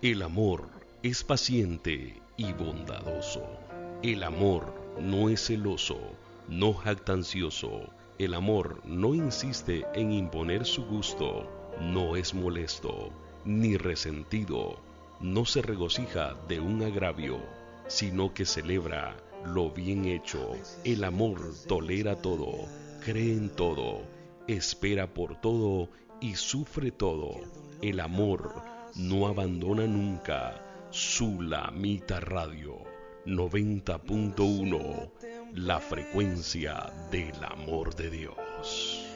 El amor es paciente y bondadoso. El amor no es celoso, no jactancioso. El amor no insiste en imponer su gusto, no es molesto, ni resentido. No se regocija de un agravio, sino que celebra lo bien hecho. El amor tolera todo, cree en todo, espera por todo y sufre todo. El amor no abandona nunca. Sulamita Radio 90.1, la frecuencia del amor de Dios.